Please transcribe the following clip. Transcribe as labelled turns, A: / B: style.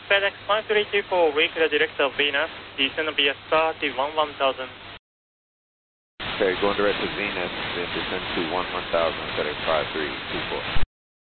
A: FedEx 5324, regular direct of Venus, descend via star to 11,000.
B: Okay, going direct to Venus, then descend to 11,000, FedEx 5324.